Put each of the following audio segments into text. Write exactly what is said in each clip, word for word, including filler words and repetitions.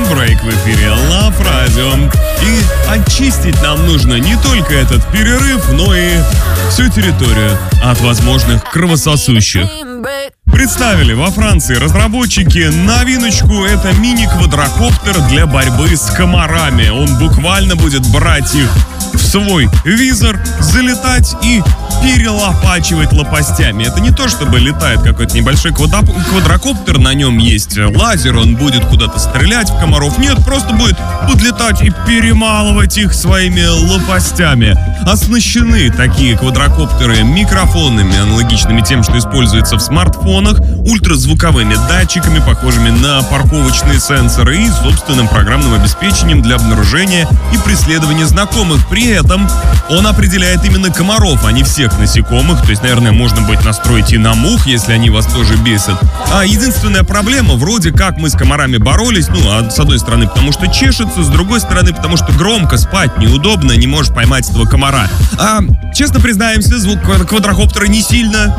Брейк в эфире Love Radio. И очистить нам нужно не только этот перерыв, но и всю территорию от возможных кровососущих. Представили во Франции разработчики новиночку. Это мини-квадрокоптер для борьбы с комарами. Он буквально будет брать их в свой визор, залетать и перелопачивать лопастями. Это не то, чтобы летает какой-то небольшой квадрокоптер, на нем есть лазер, он будет куда-то стрелять в комаров. Нет, просто будет подлетать и перемалывать их своими лопастями. Оснащены такие квадрокоптеры микрофонами, аналогичными тем, что используется в смартфонах, ультразвуковыми датчиками, похожими на парковочные сенсоры, и собственным программным обеспечением для обнаружения и преследования знакомых. При этом он определяет именно комаров, а не всех насекомых. То есть, наверное, можно будет настроить и на мух, если они вас тоже бесят. А единственная проблема, вроде как мы с комарами боролись, ну, а с одной стороны, потому что чешется, с другой стороны, потому что громко спать неудобно, не можешь поймать этого комара. А, честно признаемся, звук квадрокоптера не сильно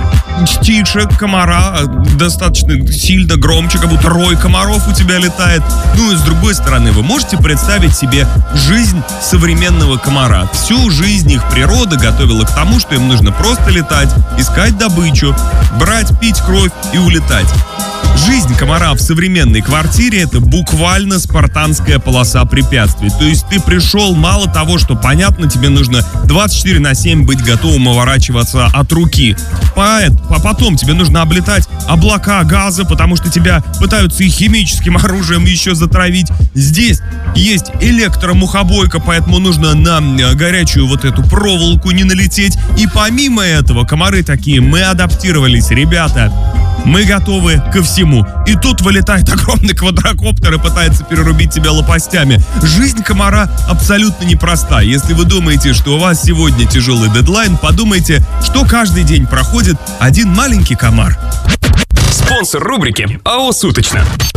тише комара, достаточно сильно громче, как будто рой комаров у тебя летает. Ну и с другой стороны, вы можете представить себе жизнь современного комара. Всю жизнь их природа готовила к тому, что им нужно просто летать, искать добычу, брать, пить кровь и улетать. Жизнь комара в современной квартире — это буквально спартанская полоса препятствий. То есть ты пришел, мало того, что понятно, тебе нужно двадцать четыре на семь быть готовым уворачиваться от руки. А потом тебе нужно облетать облака газа, потому что тебя пытаются и химическим оружием еще затравить. Здесь есть электромухобойка, поэтому нужно на горячую вот эту проволоку не налететь. И помимо этого, комары такие: мы адаптировались, ребята. Мы готовы ко всему. И тут вылетает огромный квадрокоптер и пытается перерубить тебя лопастями. Жизнь комара абсолютно непроста. Если вы думаете, что у вас сегодня тяжелый дедлайн, подумайте, что каждый день проходит один маленький комар. Спонсор рубрики АО «Суточно».